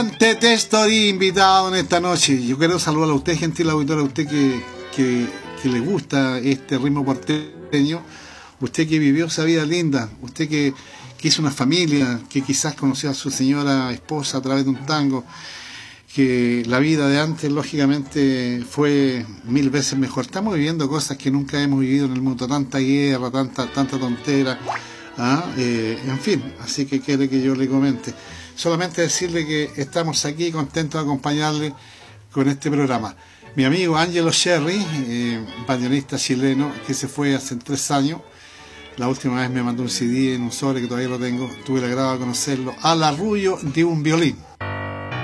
Te estoy invitado en esta noche. Yo quiero saludar a usted, gentil auditor, a usted que le gusta este ritmo porteño, usted que vivió esa vida linda, usted que hizo una familia, que quizás conoció a su señora esposa a través de un tango, que la vida de antes lógicamente fue 1000 veces mejor. Estamos viviendo cosas que nunca hemos vivido en el mundo, tanta guerra, tanta tontera, en fin, así que quiere que yo le comente. Solamente decirle que estamos aquí contentos de acompañarle con este programa. Mi amigo Angelo Cherry, bandoneonista chileno que se fue hace 3 años, la última vez me mandó un CD en un sobre que todavía lo tengo, tuve el agrado de conocerlo, Al arrullo de un violín.